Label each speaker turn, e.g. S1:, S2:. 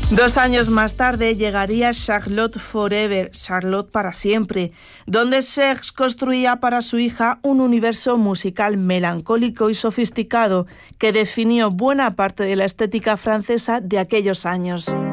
S1: 2 años más tarde llegaría Charlotte Forever, Charlotte para siempre, donde Serge construía para su hija un universo musical melancólico y sofisticado que definió buena parte de la estética francesa de aquellos años.